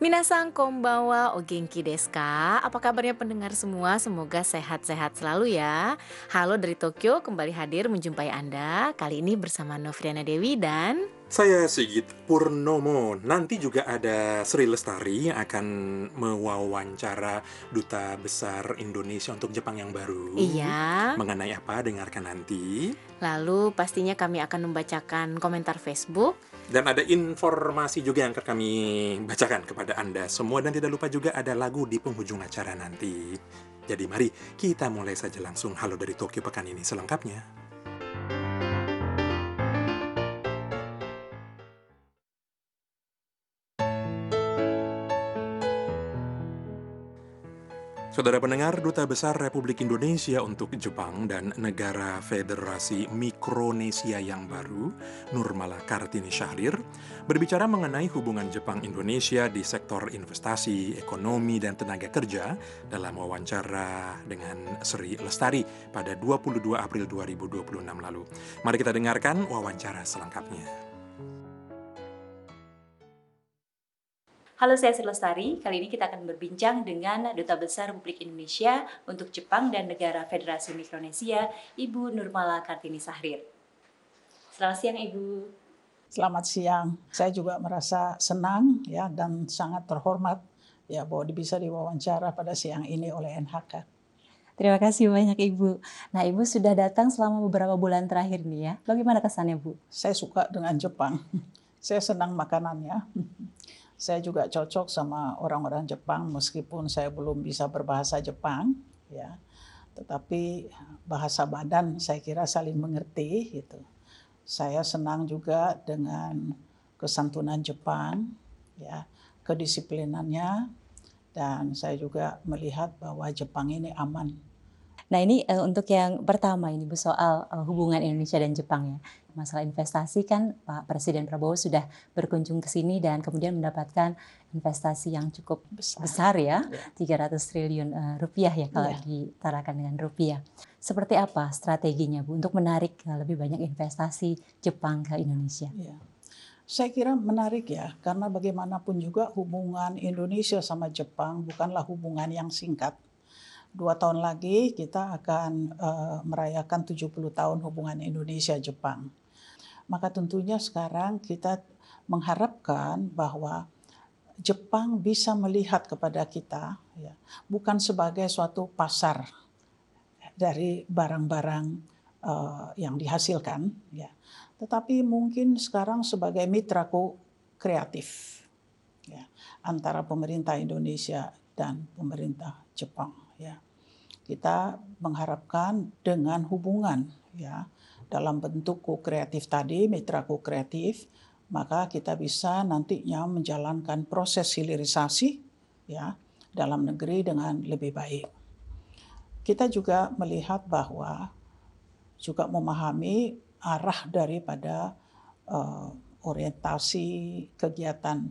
Minasan konbanwa o genki desu ka? Apa kabarnya pendengar semua? Semoga sehat-sehat selalu ya. Halo dari Tokyo, kembali hadir menjumpai Anda. Kali ini bersama Novriana Dewi dan Saya Sigit Purnomo. Nanti juga ada Sri Lestari yang akan mewawancara Duta Besar Indonesia untuk Jepang yang baru. Iya. Mengenai apa? Dengarkan nanti. Lalu pastinya kami akan membacakan komentar Facebook. Dan ada informasi juga yang akan kami bacakan kepada Anda semua. Dan tidak lupa juga ada lagu di penghujung acara nanti. Jadi mari kita mulai saja langsung Halo dari Tokyo pekan ini selengkapnya. Saudara pendengar, Duta Besar Republik Indonesia untuk Jepang dan Negara Federasi Mikronesia yang baru, Nurmala Kartini Syahrir, berbicara mengenai hubungan Jepang-Indonesia di sektor investasi, ekonomi, dan tenaga kerja dalam wawancara dengan Sri Lestari pada 22 April 2026 lalu. Mari kita dengarkan wawancara selengkapnya. Halo, saya Sri Lestari. Kali ini kita akan berbincang dengan Duta Besar Republik Indonesia untuk Jepang dan Negara Federasi Mikronesia, Ibu Nurmala Kartini Syahrir. Selamat siang, Ibu. Selamat siang. Saya juga merasa senang ya dan sangat terhormat ya bahwa bisa diwawancara pada siang ini oleh NHK. Terima kasih banyak, Ibu. Nah, Ibu sudah datang selama beberapa bulan terakhir nih ya. Bagaimana kesannya, Bu? Saya suka dengan Jepang. Saya senang makanannya. Saya juga cocok sama orang-orang Jepang meskipun saya belum bisa berbahasa Jepang ya. Tetapi bahasa badan saya kira saling mengerti gitu. Saya senang juga dengan kesantunan Jepang ya, kedisiplinannya, dan saya juga melihat bahwa Jepang ini aman. Nah, ini untuk yang pertama ini Bu, soal hubungan Indonesia dan Jepang ya. Masalah investasi kan Pak Presiden Prabowo sudah berkunjung ke sini dan kemudian mendapatkan investasi yang cukup besar ya, 300 triliun rupiah ya kalau ditarakan dengan rupiah. Seperti apa strateginya Bu untuk menarik lebih banyak investasi Jepang ke Indonesia? Ya. Saya kira menarik ya, karena bagaimanapun juga hubungan Indonesia sama Jepang bukanlah hubungan yang singkat. 2 tahun lagi kita akan merayakan 70 tahun hubungan Indonesia-Jepang. Maka tentunya sekarang kita mengharapkan bahwa Jepang bisa melihat kepada kita ya, bukan sebagai suatu pasar dari barang-barang yang dihasilkan, ya, tetapi mungkin sekarang sebagai mitra kreatif ya, antara pemerintah Indonesia dan pemerintah Jepang. Ya. Kita mengharapkan dengan hubungan ya dalam bentuk ko-kreatif tadi, mitra ko-kreatif, maka kita bisa nantinya menjalankan proses hilirisasi ya dalam negeri dengan lebih baik. Kita juga melihat bahwa juga memahami arah daripada orientasi kegiatan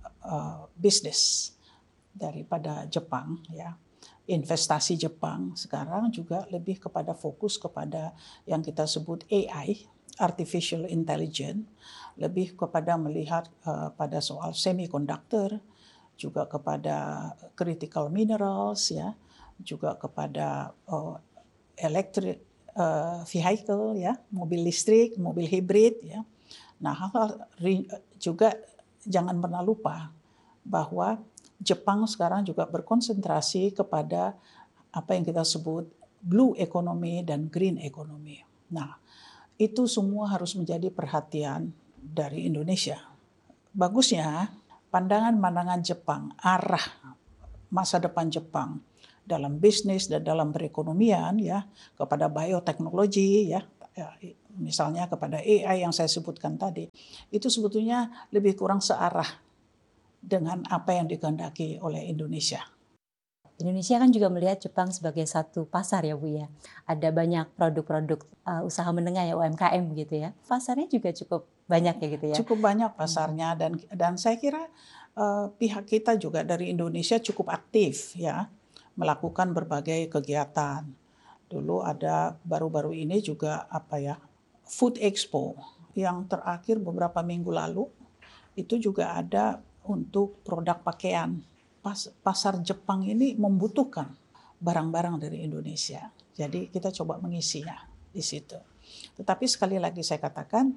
bisnis daripada Jepang ya. Investasi Jepang sekarang juga lebih kepada fokus kepada yang kita sebut AI, Artificial Intelligence, lebih kepada melihat pada soal semiconductor, juga kepada critical minerals ya, juga kepada electric vehicle ya, mobil listrik, mobil hibrid ya. Nah, hal-hal juga jangan pernah lupa bahwa Jepang sekarang juga berkonsentrasi kepada apa yang kita sebut blue economy dan green economy. Nah, itu semua harus menjadi perhatian dari Indonesia. Bagusnya pandangan-pandangan Jepang, arah masa depan Jepang dalam bisnis dan dalam perekonomian ya, kepada bioteknologi ya, misalnya kepada AI yang saya sebutkan tadi, itu sebetulnya lebih kurang searah dengan apa yang dikehendaki oleh Indonesia. Indonesia kan juga melihat Jepang sebagai satu pasar ya Bu ya. Ada banyak produk-produk usaha menengah ya, UMKM gitu ya. Pasarnya juga cukup banyak ya gitu ya. Cukup banyak pasarnya dan saya kira pihak kita juga dari Indonesia cukup aktif ya melakukan berbagai kegiatan. Dulu ada baru-baru ini juga Food Expo yang terakhir beberapa minggu lalu itu juga ada untuk produk pakaian. Pasar Jepang ini membutuhkan barang-barang dari Indonesia. Jadi kita coba mengisinya di situ. Tetapi sekali lagi saya katakan,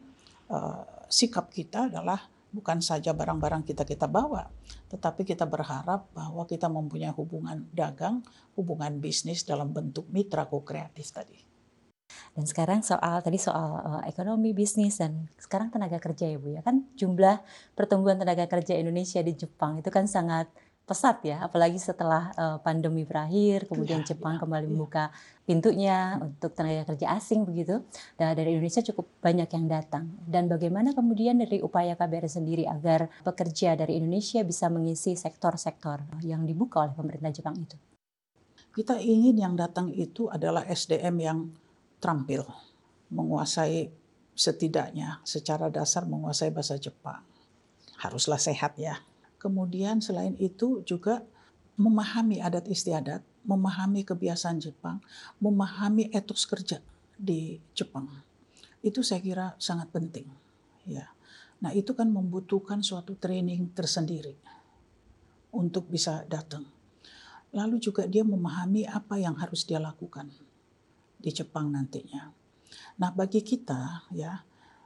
sikap kita adalah bukan saja barang-barang kita bawa, tetapi kita berharap bahwa kita mempunyai hubungan dagang, hubungan bisnis dalam bentuk mitra ko-kreatif tadi. Dan sekarang soal ekonomi, bisnis, dan sekarang tenaga kerja ya Bu ya. Kan jumlah pertumbuhan tenaga kerja Indonesia di Jepang itu kan sangat pesat ya, apalagi setelah pandemi berakhir, kemudian Jepang kembali membuka pintunya untuk tenaga kerja asing begitu. Dan dari Indonesia cukup banyak yang datang. Dan bagaimana kemudian dari upaya KBRI sendiri agar pekerja dari Indonesia bisa mengisi sektor-sektor yang dibuka oleh pemerintah Jepang itu? Kita ingin yang datang itu adalah SDM yang terampil, menguasai setidaknya secara dasar menguasai bahasa Jepang. Haruslah sehat ya. Kemudian selain itu juga memahami adat istiadat, memahami kebiasaan Jepang, memahami etos kerja di Jepang. Itu saya kira sangat penting. Ya. Nah itu kan membutuhkan suatu training tersendiri untuk bisa datang. Lalu juga dia memahami apa yang harus dia lakukan di Jepang nantinya. Nah bagi kita ya,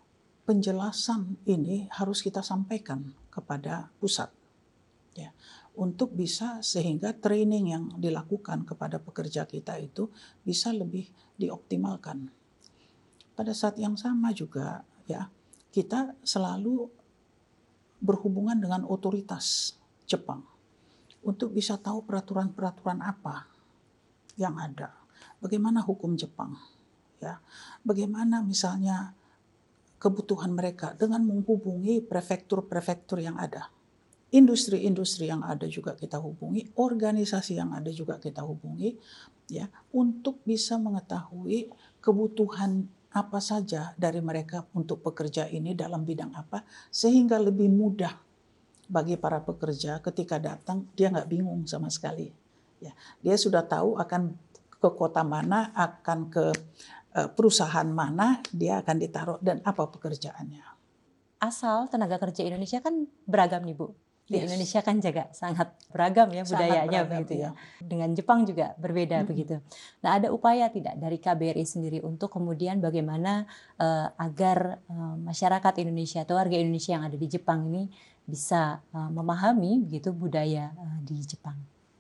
penjelasan ini harus kita sampaikan kepada pusat. Ya, untuk bisa sehingga training yang dilakukan kepada pekerja kita itu bisa lebih dioptimalkan. Pada saat yang sama juga ya, kita selalu berhubungan dengan otoritas Jepang untuk bisa tahu peraturan-peraturan apa yang ada. Bagaimana hukum Jepang? Ya, bagaimana misalnya kebutuhan mereka dengan menghubungi prefektur-prefektur yang ada. Industri-industri yang ada juga kita hubungi, organisasi yang ada juga kita hubungi, ya, untuk bisa mengetahui kebutuhan apa saja dari mereka untuk pekerja ini dalam bidang apa, sehingga lebih mudah bagi para pekerja ketika datang, dia nggak bingung sama sekali. Ya, dia sudah tahu akan ke kota mana, akan ke perusahaan mana, dia akan ditaruh dan apa pekerjaannya. Asal tenaga kerja Indonesia kan beragam nih Bu. Di Yes. Indonesia kan juga sangat beragam ya budayanya beragam, begitu ya. ya. Dengan Jepang juga berbeda begitu. Nah ada upaya tidak dari KBRI sendiri untuk kemudian bagaimana agar masyarakat Indonesia atau warga Indonesia yang ada di Jepang ini bisa memahami begitu budaya di Jepang?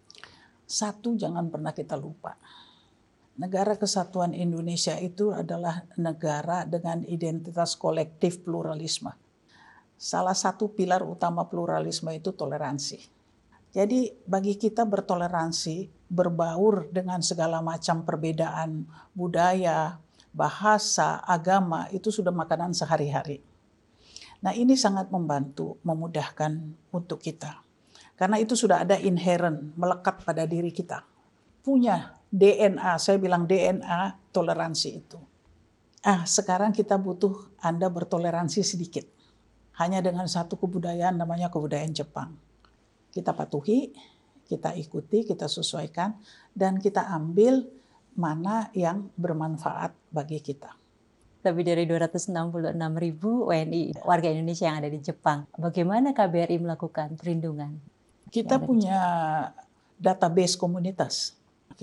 Satu, jangan pernah kita lupa. Negara Kesatuan Indonesia itu adalah negara dengan identitas kolektif pluralisme. Salah satu pilar utama pluralisme itu toleransi. Jadi bagi kita bertoleransi, berbaur dengan segala macam perbedaan budaya, bahasa, agama, itu sudah makanan sehari-hari. Nah ini sangat membantu, memudahkan untuk kita. Karena itu sudah ada inherent, melekat pada diri kita. Punya DNA, saya bilang DNA toleransi itu. Sekarang kita butuh Anda bertoleransi sedikit. Hanya dengan satu kebudayaan namanya kebudayaan Jepang. Kita patuhi, kita ikuti, kita sesuaikan, dan kita ambil mana yang bermanfaat bagi kita. Lebih dari 266.000 WNI warga Indonesia yang ada di Jepang. Bagaimana KBRI melakukan perlindungan? Kita punya database komunitas.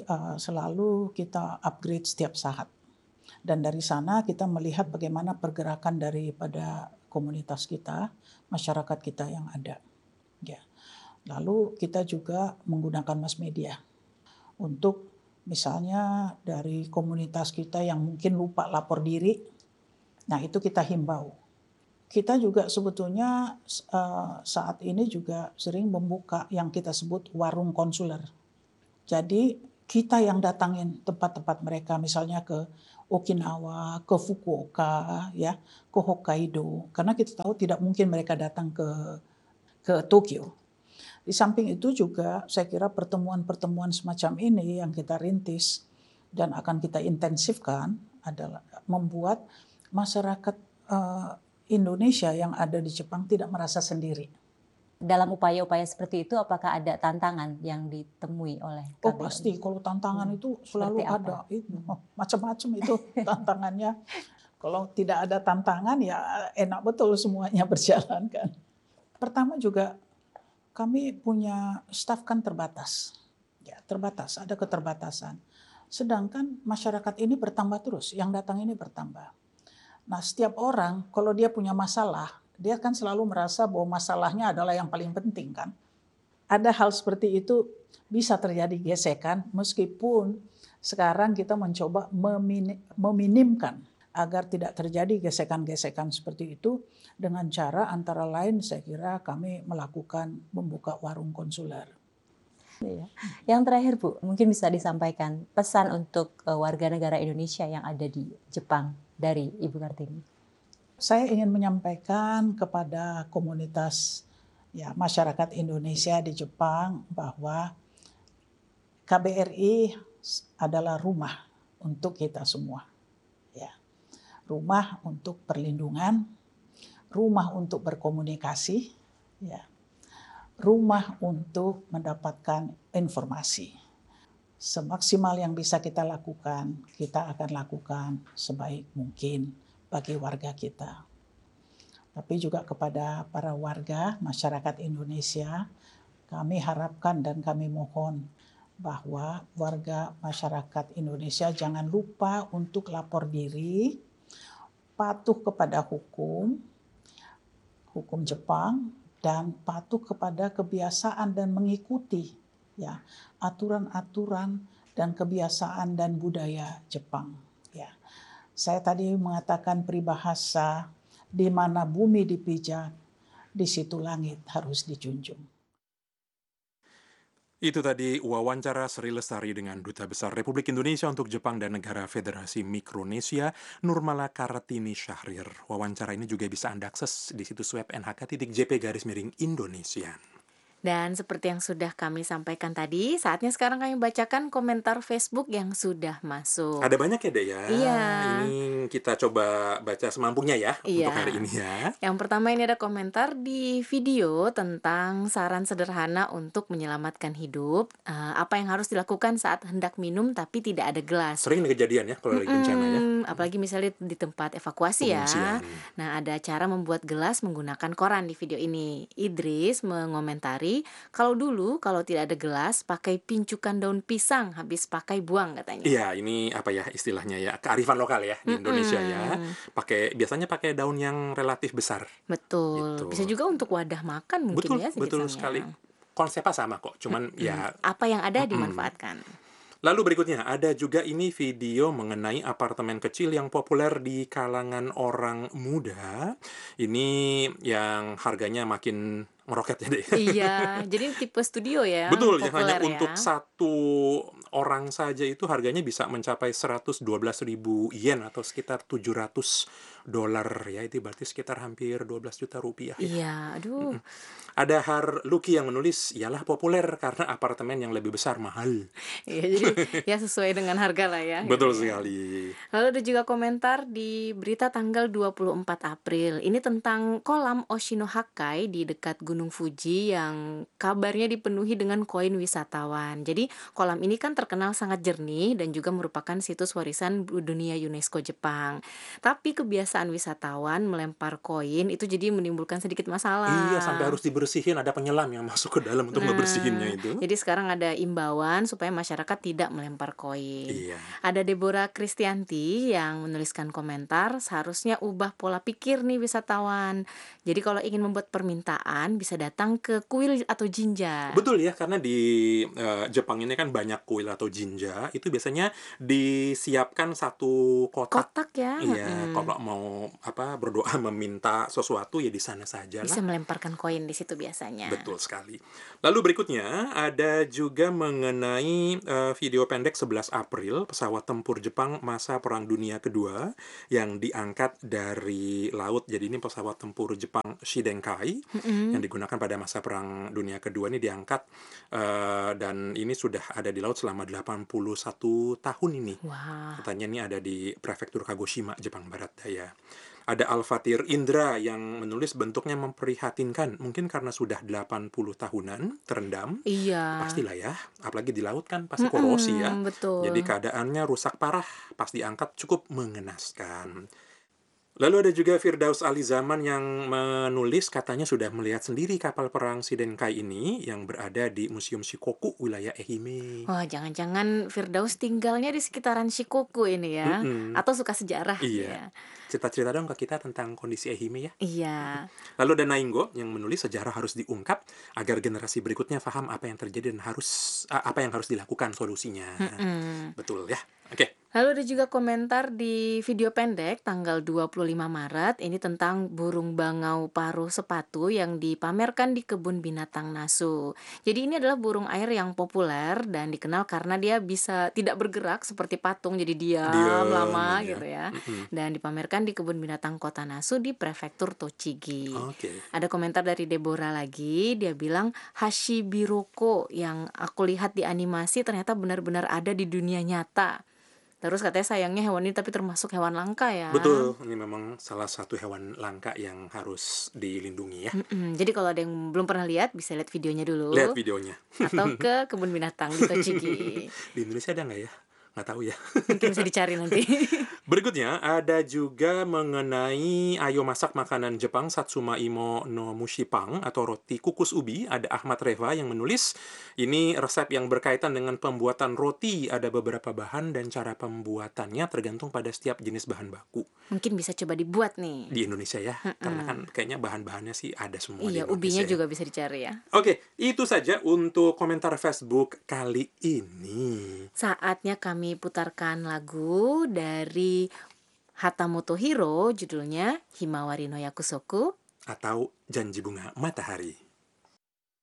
Selalu kita upgrade setiap saat. Dan dari sana kita melihat bagaimana pergerakan daripada komunitas kita, masyarakat kita yang ada. Ya. Lalu kita juga menggunakan mass media untuk misalnya dari komunitas kita yang mungkin lupa lapor diri, nah itu kita himbau. Kita juga sebetulnya saat ini juga sering membuka yang kita sebut warung konsuler. Jadi kita yang datangin tempat-tempat mereka, misalnya ke Okinawa, ke Fukuoka, ya, ke Hokkaido, karena kita tahu tidak mungkin mereka datang ke Tokyo. Di samping itu juga saya kira pertemuan-pertemuan semacam ini yang kita rintis dan akan kita intensifkan adalah membuat masyarakat Indonesia yang ada di Jepang tidak merasa sendiri. Dalam upaya-upaya seperti itu, apakah ada tantangan yang ditemui oleh KBRI? Oh pasti, kalau tantangan itu selalu ada. Macam-macam itu tantangannya. Kalau tidak ada tantangan ya enak betul semuanya berjalan kan. Pertama juga kami punya staf kan terbatas. Ya, terbatas, ada keterbatasan. Sedangkan masyarakat ini bertambah terus, yang datang ini bertambah. Nah, setiap orang kalau dia punya masalah, dia kan selalu merasa bahwa masalahnya adalah yang paling penting kan. Ada hal seperti itu bisa terjadi gesekan meskipun sekarang kita mencoba meminimkan agar tidak terjadi gesekan-gesekan seperti itu dengan cara antara lain saya kira kami melakukan membuka warung konsuler. Iya. Yang terakhir Bu, mungkin bisa disampaikan pesan untuk warga negara Indonesia yang ada di Jepang dari Ibu Kartini. Saya ingin menyampaikan kepada komunitas masyarakat Indonesia di Jepang bahwa KBRI adalah rumah untuk kita semua. Ya. Rumah untuk perlindungan, rumah untuk berkomunikasi, ya. Rumah untuk mendapatkan informasi. Semaksimal yang bisa kita lakukan, kita akan lakukan sebaik mungkin bagi warga kita. Tapi juga kepada para warga masyarakat Indonesia, kami harapkan dan kami mohon bahwa warga masyarakat Indonesia jangan lupa untuk lapor diri, patuh kepada hukum Jepang, dan patuh kepada kebiasaan dan mengikuti aturan-aturan dan kebiasaan dan budaya Jepang. Ya. Saya tadi mengatakan peribahasa, di mana bumi dipijak, di situ langit harus dijunjung. Itu tadi wawancara Sri Lestari dengan Duta Besar Republik Indonesia untuk Jepang dan Negara Federasi Mikronesia, Nurmala Kartini Syahrir. Wawancara ini juga bisa Anda akses di situs web nhk.jp/Indonesia. Dan seperti yang sudah kami sampaikan tadi, saatnya sekarang kami bacakan komentar Facebook yang sudah masuk. Ada banyak ya, Dek ya? Iya. Ini kita coba baca semampunya ya untuk hari ini ya. Yang pertama ini ada komentar di video tentang saran sederhana untuk menyelamatkan hidup. Apa yang harus dilakukan saat hendak minum tapi tidak ada gelas. Sering nih kejadian ya kalau lagi bencana ya. Apalagi misalnya di tempat evakuasi ya. Pengungsian. Nah, ada cara membuat gelas menggunakan koran di video ini. Idris mengomentari, kalau dulu kalau tidak ada gelas pakai pincukan daun pisang, habis pakai buang katanya. Iya, ini apa ya istilahnya ya, kearifan lokal ya di Indonesia ya. Biasanya pakai daun yang relatif besar. Betul. Gitu. Bisa juga untuk wadah makan mungkin ya. Betul sekali. Konsepnya sama kok, cuman ya apa yang ada dimanfaatkan. Lalu berikutnya, ada juga ini video mengenai apartemen kecil yang populer di kalangan orang muda. Ini yang harganya makin meroket ya, deh. Iya, jadi tipe studio ya. Betul, yang hanya populer ya. untuk satu orang saja itu harganya bisa mencapai 112.000 yen atau sekitar $700 ya. Itu berarti sekitar hampir 12 juta rupiah ya. Iya, aduh. Ada Lucky yang menulis, ialah populer karena apartemen yang lebih besar mahal. Iya, jadi ya sesuai dengan harga lah ya. Betul gitu ya. sekali. Lalu ada juga komentar di berita tanggal 24 April. Ini tentang kolam Oshinohakai di dekat Gunung Fuji yang kabarnya dipenuhi dengan koin wisatawan. Jadi kolam ini kan terkenal sangat jernih dan juga merupakan situs warisan dunia UNESCO Jepang. Tapi kebiasaan wisatawan melempar koin itu jadi menimbulkan sedikit masalah. Iya, sampai harus dibersihin, ada penyelam yang masuk ke dalam untuk ngebersihinnya itu. Jadi sekarang ada imbauan supaya masyarakat tidak melempar koin. Iya. Ada Deborah Kristianti yang menuliskan komentar, seharusnya ubah pola pikir nih wisatawan. Jadi kalau ingin membuat permintaan bisa datang ke kuil atau jinja. Betul ya, karena di Jepang ini kan banyak kuil atau jinja. Itu biasanya disiapkan satu kotak ya. Iya, kalau mau berdoa meminta sesuatu ya di sana saja lah. Bisa melemparkan koin di situ biasanya. Betul sekali. Lalu berikutnya ada juga mengenai video pendek 11 April pesawat tempur Jepang masa Perang Dunia Kedua yang diangkat dari laut. Jadi ini pesawat tempur Jepang Shidenkai yang digunakan pada masa Perang Dunia Kedua ini diangkat dan ini sudah ada di laut selama 81 tahun ini. Wah. Katanya ini ada di prefektur Kagoshima, Jepang Barat Daya. Ada Alfatir Indra yang menulis bentuknya memprihatinkan. Mungkin karena sudah 80 tahunan terendam. Iya. Pastilah ya. Apalagi di laut kan pasti korosi ya. Betul. Jadi keadaannya rusak parah. Pas diangkat cukup mengenaskan. Lalu ada juga Firdaus Ali Zaman yang menulis katanya sudah melihat sendiri kapal perang Shidenkai ini yang berada di Museum Shikoku, wilayah Ehime. Wah, jangan-jangan Firdaus tinggalnya di sekitaran Shikoku ini ya? Mm-mm. Atau suka sejarah Iya. ya? Cerita-cerita dong ke kita tentang kondisi Ehime ya. Iya. Lalu ada Nainggo yang menulis sejarah harus diungkap agar generasi berikutnya paham apa yang terjadi dan apa yang harus dilakukan solusinya. Mm-mm. Betul ya. Oke. Lalu ada juga komentar di video pendek tanggal 25 Maret ini tentang burung bangau paruh sepatu yang dipamerkan di kebun binatang Nasu. Jadi ini adalah burung air yang populer dan dikenal karena dia bisa tidak bergerak seperti patung, jadi diam Diam lama aja. gitu ya. Mm-mm. Dan dipamerkan di kebun binatang kota Nasu di prefektur Tochigi. Oke. Ada komentar dari Deborah lagi, dia bilang Hashibiroko yang aku lihat di animasi ternyata benar-benar ada di dunia nyata. Terus katanya sayangnya hewan ini tapi termasuk hewan langka ya. Betul, ini memang salah satu hewan langka yang harus dilindungi ya. Jadi kalau ada yang belum pernah lihat bisa lihat videonya dulu. Lihat videonya. Atau ke kebun binatang di Tochigi. Di Indonesia ada nggak ya? Nggak tahu ya. Mungkin bisa dicari nanti. Berikutnya ada juga mengenai ayo masak makanan Jepang Satsuma Imo no Mushipang atau roti kukus ubi. Ada Ahmad Reva yang menulis ini resep yang berkaitan dengan pembuatan roti. Ada beberapa bahan dan cara pembuatannya tergantung pada setiap jenis bahan baku. Mungkin bisa coba dibuat nih. Di Indonesia ya, karena kan kayaknya bahan-bahannya sih ada semua di Iya, Indonesia ubinya ya. juga bisa dicari ya. Oke, itu saja untuk komentar Facebook kali ini. Saatnya kami putarkan lagu dari Hatamoto Hiro, judulnya Himawari no Yakusoku. Atau Janji Bunga Matahari.